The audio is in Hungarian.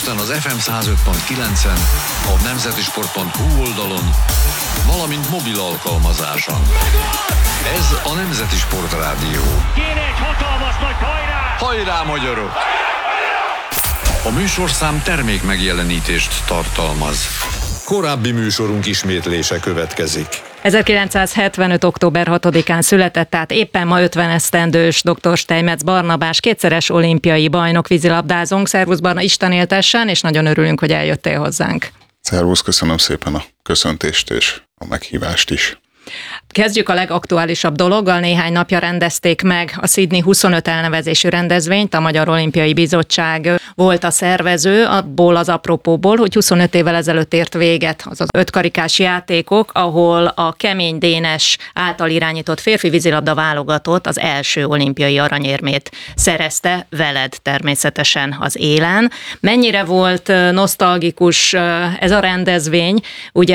Budapesten az FM 105.9-en, a nemzetisport.hu oldalon, valamint mobil alkalmazáson. Ez a Nemzeti Sport Rádió. Kéne egy hatalmas nagy hajrá! Hajrá, magyarok! A műsorszám termék megjelenítést tartalmaz. Korábbi műsorunk ismétlése következik. 1975. október 6-án született, tehát éppen ma 50 esztendős dr. Steinmetz Barnabás, kétszeres olimpiai bajnok vízilabdázónk. Szervusz Barna, Isten éltessen, és nagyon örülünk, hogy eljöttél hozzánk. Szervusz, köszönöm szépen a köszöntést és a meghívást is. Kezdjük a legaktuálisabb dologgal. Néhány napja rendezték meg a Sydney 25 elnevezésű rendezvényt. A Magyar Olimpiai Bizottság volt a szervező, abból az apropóból, hogy 25 évvel ezelőtt ért véget az 5 karikás játékok, ahol a Kemény Dénes által irányított férfi vízilabda válogatott az első olimpiai aranyérmét szerezte, veled természetesen az élen. Mennyire volt nosztalgikus ez a rendezvény? Ugye